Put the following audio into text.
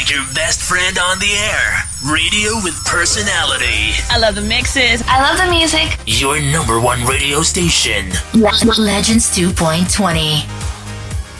your best friend on the air. Radio with personality. I love the mixes. I love the music. Your number one radio station. Legends 2.20.